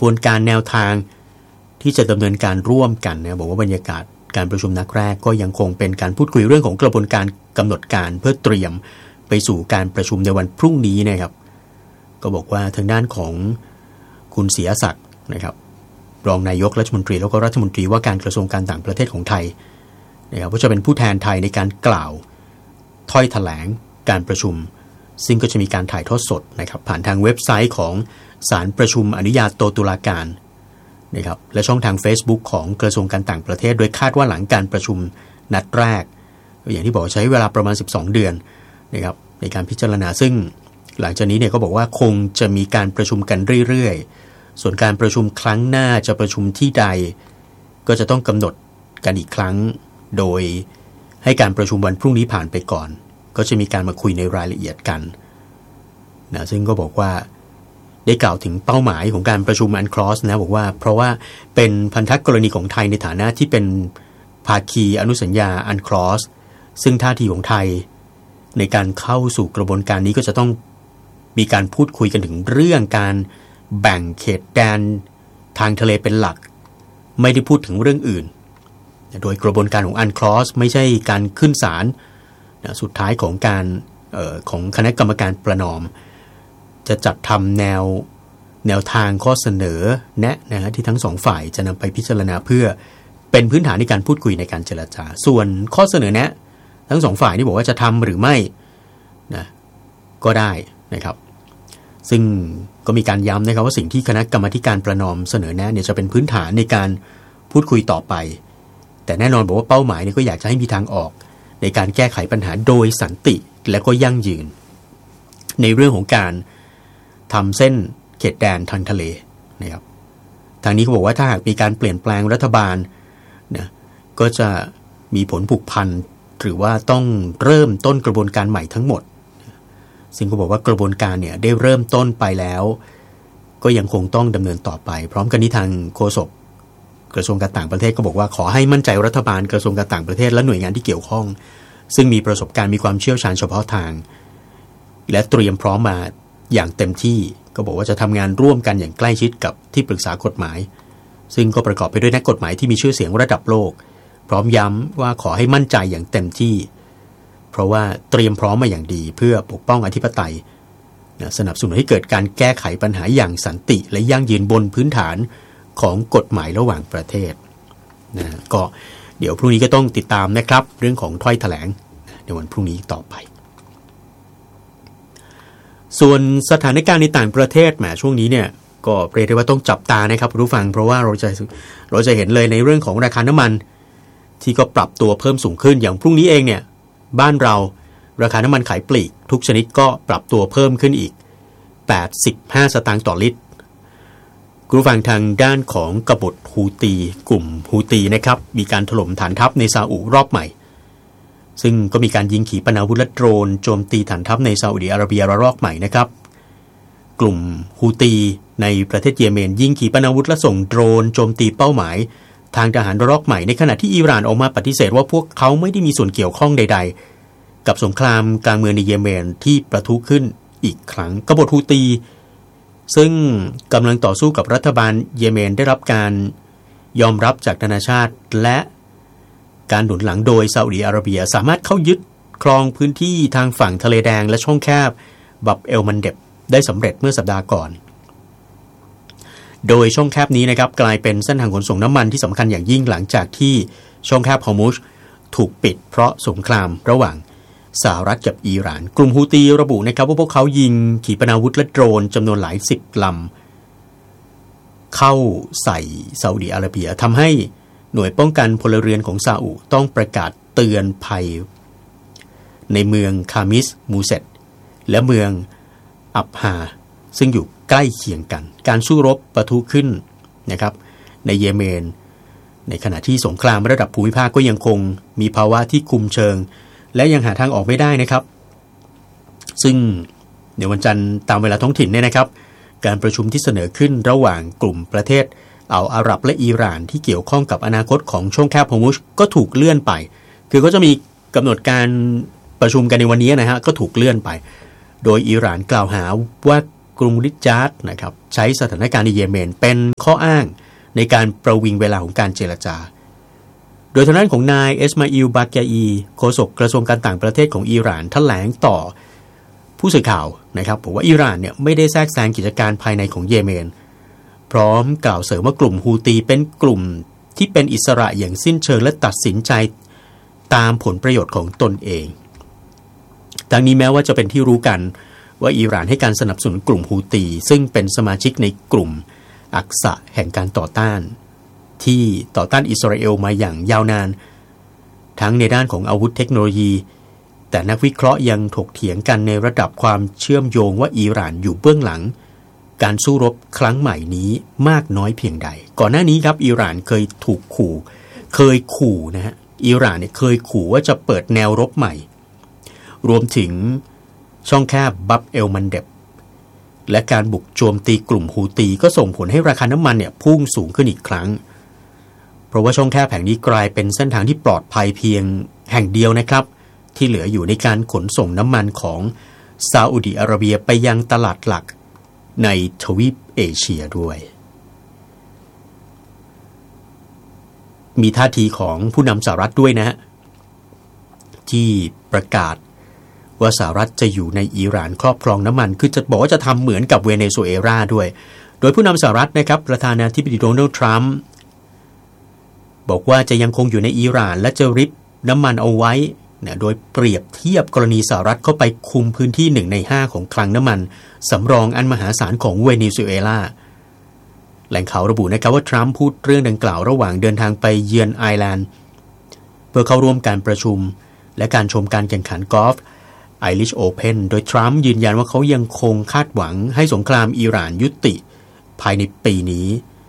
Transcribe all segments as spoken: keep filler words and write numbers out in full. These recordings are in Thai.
วนการแนวทางที่จะดำเนินการร่วมกันนะบอกว่าบรรยากาศการประชุมนัดแรกก็ยังคงเป็นการพูดคุยเรื่องของกระบวนการกำหนดการเพื่อเตรียมไปสู่การประชุมในวันพรุ่งนี้นะครับก็บอกว่าทางด้านของคุณเสียศักดิ์นะครับรองนายกรัฐมนตรีแล้วก็รัฐมนตรีว่าการกระทรวงการต่างประเทศของไทยนะครับก็จะเป็นผู้แทนไทยในการกล่าวถ้อยแถลงการประชุมซึ่งก็จะมีการถ่ายทอดสดนะครับผ่านทางเว็บไซต์ของศาลประชุมอนุญาโตตุลาการนะครับและช่องทาง Facebook ของกระทรวงการต่างประเทศโดยคาดว่าหลังการประชุมนัดแรกอย่างที่บอกใช้เวลาประมาณสิบสองเดือนนะครับในการพิจารณาซึ่งหลังจากนี้เนี่ยก็บอกว่าคงจะมีการประชุมกันเรื่อยๆส่วนการประชุมครั้งหน้าจะประชุมที่ใดก็จะต้องกำหนดกันอีกครั้งโดยให้การประชุมวันพรุ่งนี้ผ่านไปก่อนก็จะมีการมาคุยในรายละเอียดกันนะซึ่งก็บอกว่าได้กล่าวถึงเป้าหมายของการประชุมอันคลอสนะบอกว่าเพราะว่าเป็นพันธกรณีของไทยในฐานะที่เป็นภาคีอนุสัญญาอันคลอสซึ่งท่าทีของไทยในการเข้าสู่กระบวนการนี้ก็จะต้องมีการพูดคุยกันถึงเรื่องการแบ่งเขตแดนทางทะเลเป็นหลักไม่ได้พูดถึงเรื่องอื่นโดยกระบวนการของอันคลอสไม่ใช่การขึ้นศาลสุดท้ายของการเอ่อของคณะกรรมการประนอมจะจัดทำแนวแนวทางข้อเสนอแนะนะฮะที่ทั้งสองฝ่ายจะนำไปพิจารณาเพื่อเป็นพื้นฐานในการพูดคุยในการเจรจาส่วนข้อเสนอแนะทั้งสองฝ่ายที่บอกว่าจะทำหรือไม่นะก็ได้นะครับซึ่งก็มีการย้ำนะครับว่าสิ่งที่คณะกรรมาธิการประนอมเสนอแนะเนี่ยจะเป็นพื้นฐานในการพูดคุยต่อไปแต่แน่นอนบอกว่าเป้าหมายเนี่ยก็อยากจะให้มีทางออกในการแก้ไขปัญหาโดยสันติและก็ยั่งยืนในเรื่องของการทำเส้นเขตแดนทางทะเลนะครับทางนี้เขาบอกว่าถ้าหากมีการเปลี่ยนแปลงรัฐบาลนะก็จะมีผลผูกพันหรือว่าต้องเริ่มต้นกระบวนการใหม่ทั้งหมดซึ่งเขาบอกว่ากระบวนการเนี่ยได้เริ่มต้นไปแล้วก็ยังคงต้องดำเนินต่อไปพร้อมกันนี้ทางโฆษกกระทรวงการต่างประเทศก็บอกว่าขอให้มั่นใจรัฐบาลกระทรวงการต่างประเทศและหน่วยงานที่เกี่ยวข้องซึ่งมีประสบการณ์มีความเชี่ยวชาญเฉพาะทางและเตรียมพร้อมมาอย่างเต็มที่ก็บอกว่าจะทำงานร่วมกันอย่างใกล้ชิดกับที่ปรึกษากฎหมายซึ่งก็ประกอบไปด้วยนักกฎหมายที่มีชื่อเสียงระดับโลกพร้อมย้ำว่าขอให้มั่นใจอย่างเต็มที่เพราะว่าเตรียมพร้อมมาอย่างดีเพื่อปกป้องอธิปไตยสนับสนุนให้เกิดการแก้ไขปัญหาอย่างสันติและยั่งยืนบนพื้นฐานของกฎหมายระหว่างประเทศนะก็เดี๋ยวพรุ่งนี้ก็ต้องติดตามนะครับเรื่องของถ้อยแถลงในวันพรุ่งนี้ต่อไปส่วนสถานการณ์ในต่างประเทศแหมช่วงนี้เนี่ยก็เรียกได้ว่าต้องจับตานะครับผู้ฟังเพราะว่าเราจะเราจะเห็นเลยในเรื่องของราคาน้ำมันที่ก็ปรับตัวเพิ่มสูงขึ้นอย่างพรุ่งนี้เองเนี่ยบ้านเราราคาน้ำมันขายปลีกทุกชนิดก็ปรับตัวเพิ่มขึ้นอีกแปดสิบห้าสตางค์ต่อลิตรคุณผู้ฟังทางด้านของกบฏฮูตีกลุ่มฮูตีนะครับมีการถล่มฐานทัพในซาอุรอบใหม่ซึ่งก็มีการยิงขีปนาวุธและโดรนโจมตีฐานทัพในซาอุดิอาระเบียระลอกใหม่นะครับกลุ่มฮูตีในประเทศเยเมนยิงขีปนาวุธและส่งโดรนโจมตีเป้าหมายทางทหารระลอกใหม่ในขณะที่อิหร่านออกมาปฏิเสธว่าพวกเขาไม่ได้มีส่วนเกี่ยวข้องใดๆกับสงครามกลางเมืองในเยเมนที่ประทุขึ้นอีกครั้งกบฏฮูตีซึ่งกำลังต่อสู้กับรัฐบาลเยเมนได้รับการยอมรับจากนานาชาติและการหนุนหลังโดยซาอุดิอาระเบียสามารถเข้ายึดครองพื้นที่ทางฝั่งทะเลแดงและช่องแคบบับเอลมันเดบได้สำเร็จเมื่อสัปดาห์ก่อนโดยช่องแคบนี้นะครับกลายเป็นเส้นทางขนส่งน้ำมันที่สำคัญอย่างยิ่งหลังจากที่ช่องแคบฮอร์มุซถูกปิดเพราะสงครามระหว่างสหรัฐกับอิหร่านกลุ่มฮูตีระบุนะครับว่าพวกเขายิงขีปนาวุธและโดรนจำนวนหลายสิบลำเข้าใส่ซาอุดิอาระเบียทำให้หน่วยป้องกันพลเรือนของซาอุต้องประกาศเตือนภัยในเมืองคามิสมูเซตและเมืองอับฮาซึ่งอยู่ใกล้เคียงกันการสู้รบปะทุขึ้นนะครับในเยเมนในขณะที่สงครามระดับภูมิภาคก็ยังคงมีภาวะที่คุมเชิงและยังหาทางออกไม่ได้นะครับซึ่งในวันจันทร์ตามเวลาท้องถิ่นเนี่ยนะครับการประชุมที่เสนอขึ้นระหว่างกลุ่มประเทศอัลอาหรับและอิหร่านที่เกี่ยวข้องกับอนาคตของช่องแคบฮอร์มุซก็ถูกเลื่อนไปคือก็จะมีกำหนดการประชุมกันในวันนี้นะฮะก็ถูกเลื่อนไปโดยอิหร่านกล่าวหาว่ากรุงริจาร์ดนะครับใช้สถานการณ์ในเยเมนเป็นข้ออ้างในการประวิงเวลาของการเจรจาโดยทางด้านของนายเอสมาอิล บาเกอีโฆษกกระทรวงการต่างประเทศของอิหร่านแถลงต่อผู้สื่อข่าวนะครับบอกว่าอิหร่านเนี่ยไม่ได้แทรกแซงกิจการภายในของเยเมนพร้อมกล่าวเสริมว่ากลุ่มฮูตีเป็นกลุ่มที่เป็นอิสระอย่างสิ้นเชิงและตัดสินใจตามผลประโยชน์ของตนเองดังนี้แม้ว่าจะเป็นที่รู้กันว่าอิหร่านให้การสนับสนุนกลุ่มฮูตีซึ่งเป็นสมาชิกในกลุ่มอักษะแห่งการต่อต้านที่ต่อต้านอิสราเอลมาอย่างยาวนานทั้งในด้านของอาวุธเทคโนโลยีแต่นักวิเคราะห์ยังถกเถียงกันในระดับความเชื่อมโยงว่าอิหร่านอยู่เบื้องหลังการสู้รบครั้งใหม่นี้มากน้อยเพียงใดก่อนหน้านี้ครับอิหร่านเคยถูกขู่เคยขู่นะฮะอิหร่านเนี่ยเคยขู่ว่าจะเปิดแนวรบใหม่รวมถึงช่องแคบบับเอลมันเดบและการบุกโจมตีกลุ่มฮูตีก็ส่งผลให้ราคาน้ำมันเนี่ยพุ่งสูงขึ้นอีกครั้งเพราะว่าช่องแคบแห่งนี้กลายเป็นเส้นทางที่ปลอดภัยเพียงแห่งเดียวนะครับที่เหลืออยู่ในการขนส่งน้ำมันของซาอุดิอาระเบียไปยังตลาดหลักในทวีปเอเชียด้วยมีท่าทีของผู้นำสหรัฐด้วยนะฮะที่ประกาศว่าสหรัฐจะอยู่ในอิหร่านครอบครองน้ำมันคือจะบอกว่าจะทำเหมือนกับเวเนซุเอลาด้วยโดยผู้นำสหรัฐนะครับประธานาธิบดีโดนัลด์ทรัมป์บอกว่าจะยังคงอยู่ในอิหร่านและจะริบน้ำมันเอาไว้นะโดยเปรียบเทียบกรณีสหรัฐเข้าไปคุมพื้นที่หนึ่งในห้าของคลังน้ำมันสำรองอันมหาศาลของเวเนซุเอลาแหล่งข่าวระบุนะครับว่าทรัมป์พูดเรื่องดังกล่าวระหว่างเดินทางไปเยือนไอร์แลนด์เพื่อเข้าร่วมการประชุมและการชมการแข่งขันกอล์ฟIrish Open โดยทรัมป์ยืนยันว่าเขายังคงคาดหวังให้สงครามอิหร่านยุติภายในปีนี้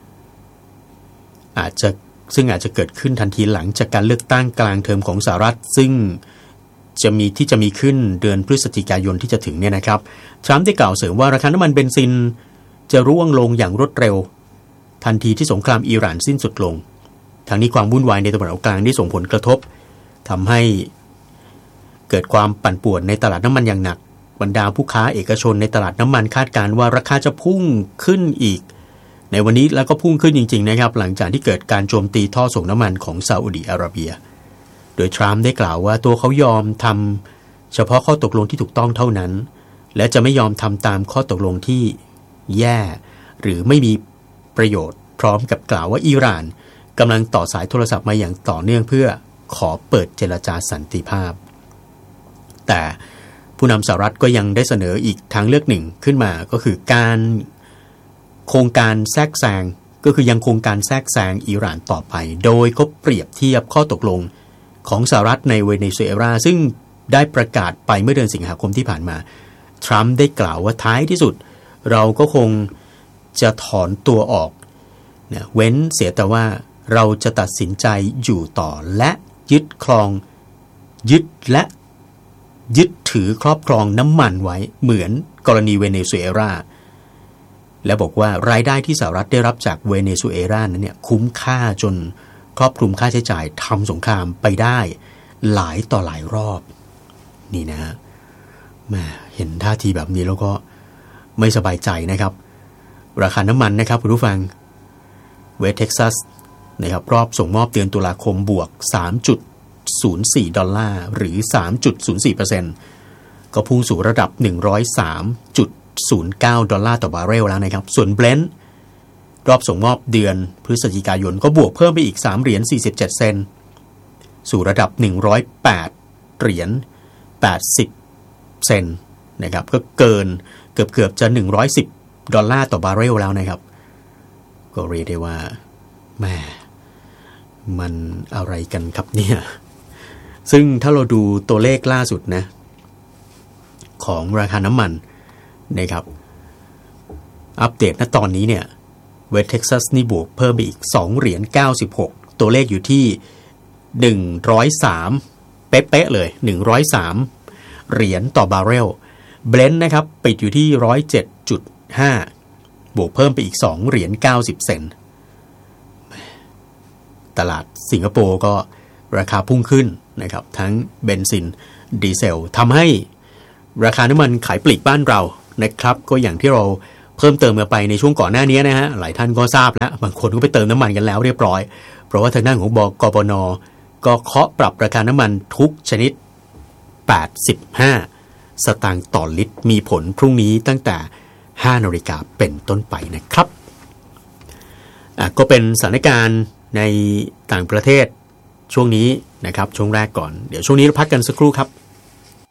อาจจะซึ่งอาจจะเกิดขึ้นทันทีหลังจากการเลือกตั้งกลางเทอมของสหรัฐซึ่งจะมีที่จะมีขึ้นเดือนพฤศจิกายนที่จะถึงเนี่ยนะครับทรัมป์ได้กล่าวเสริมว่าราคาน้ำมันเบนซินจะร่วงลงอย่างรวดเร็วทันทีที่สงครามอิหร่านสิ้นสุดลงทั้งนี้ความวุ่นวายในตะวันออกกลางได้ส่งผลกระทบทำให้เกิดความปั่นป่วนในตลาดน้ำมันอย่างหนักบรรดาผู้ค้าเอกชนในตลาดน้ำมันคาดการณ์ว่าราคาจะพุ่งขึ้นอีกในวันนี้แล้วก็พุ่งขึ้นจริงๆนะครับหลังจากที่เกิดการโจมตีท่อส่งน้ำมันของซาอุดิอาระเบียโดยทรัมป์ได้กล่าวว่าตัวเขายอมทำเฉพาะข้อตกลงที่ถูกต้องเท่านั้นและจะไม่ยอมทำตามข้อตกลงที่แย่หรือไม่มีประโยชน์พร้อมกับกล่าวว่าอิหร่านกำลังต่อสายโทรศัพท์มาอย่างต่อเนื่องเพื่อขอเปิดเจรจาสันติภาพแต่ผู้นำสหรัฐก็ยังได้เสนออีกทางเลือกหนึ่งขึ้นมาก็คือการโครงการแทรกแซงก็คือยังคงการแทรกแซงอิหร่านต่อไปโดยเขาเปรียบเทียบข้อตกลงของสหรัฐในเวเนซุเอลาซึ่งได้ประกาศไปเมื่อเดือนสิงหาคมที่ผ่านมาทรัมป์ได้กล่าวว่าท้ายที่สุดเราก็คงจะถอนตัวออกนะเว้นเสียแต่ว่าเราจะตัดสินใจอยู่ต่อและยึดครองยึดและยึดถือครอบครองน้ำมันไว้เหมือนกรณีเวเนซุเอลาและบอกว่ารายได้ที่สหรัฐได้รับจากเวเนซุเอลานั้นเนี่ยคุ้มค่าจนครอบคลุมค่าใช้จ่ายทำสงครามไปได้หลายต่อหลายรอบนี่นะแม่เห็นท่าทีแบบนี้แล้วก็ไม่สบายใจนะครับราคาน้ำมันนะครับคุณผู้ฟังเวสต์เท็กซัสนะครับรอบส่งมอบเดือนตุลาคมบวก สามจุดศูนย์สี่ ดอลลาร์หรือ สามจุดศูนย์สี่เปอร์เซ็นต์ ก็พุ่งสู่ระดับ หนึ่งร้อยสามจุดศูนย์เก้า ดอลลาร์ต่อบาร์เรลแล้วนะครับส่วนเบรนท์รอบส่งมอบเดือนพฤศจิกายนก็บวกเพิ่มไปอีกสามเหรียญสี่สิบเจ็ดเซนต์สู่ระดับหนึ่งร้อยแปดเหรียญแปดสิบเซนต์นะครับก็เกินเกือบๆจะหนึ่งร้อยสิบดอลลาร์ต่อบาร์เรลแล้วนะครับก็เรียกได้ว่าแม่มันอะไรกันครับเนี่ยซึ่งถ้าเราดูตัวเลขล่าสุดนะของราคาน้ำมันนะครับอัปเดตณตอนนี้เนี่ยเวสต์เท็กซัสนี่บวกเพิ่มไปอีกสองเหรียญเก้าสิบหกตัวเลขอยู่ที่หนึ่งร้อยสามเป๊ะๆเลยหนึ่งร้อยสามเหรียญต่อบาร์เรลเบรนท์นะครับปิดอยู่ที่ หนึ่งร้อยเจ็ดจุดห้า บวกเพิ่มไปอีกสองเหรียญเก้าสิบเซนต์ตลาดสิงคโปร์ก็ราคาพุ่งขึ้นนะครับทั้งเบนซินดีเซลทำให้ราคาน้ำมันขายปลีกบ้านเรานะครับก็อย่างที่เราเพิ่มเติมกันไปในช่วงก่อนหน้านี้นะฮะหลายท่านก็ทราบแล้วบางคนก็ไปเติมน้ำมันกันแล้วเรียบร้อยเพราะว่าทางด้านของบกปน.ก็เคาะปรับราคาน้ำมันทุกชนิดแปดสิบห้าสตางค์ต่อลิตรมีผลพรุ่งนี้ตั้งแต่ห้านาฬิกาเป็นต้นไปนะครับอ่ะก็เป็นสถานการณ์ในต่างประเทศช่วงนี้นะครับช่วงแรกก่อนเดี๋ยวช่วงนี้เราพักกันสักครู่ครับ